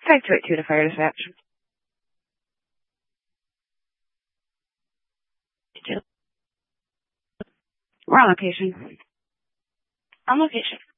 528 to fire dispatch. We're on location. On location.